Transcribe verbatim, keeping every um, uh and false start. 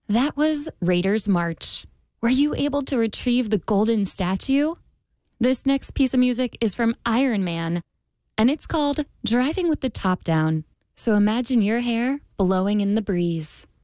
That was Raiders March. Were you able to retrieve the golden statue? This next piece of music is from Iron Man, and it's called Driving with the Top Down. So imagine your hair blowing in the breeze.